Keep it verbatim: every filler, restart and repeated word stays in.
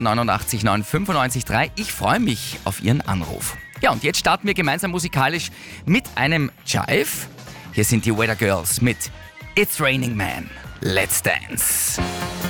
neunundachtzig neun fünfundneunzig drei. Ich freue mich auf Ihren Anruf. Ja, und jetzt starten wir gemeinsam musikalisch mit einem Jive. Hier sind die Weather Girls mit It's Raining Man. Let's Dance.